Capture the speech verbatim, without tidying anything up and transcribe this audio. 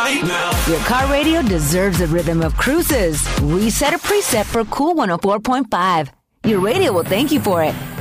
right now. Your car radio deserves a rhythm of cruises. Reset a preset for Cool one oh four point five. Your radio will thank you for it.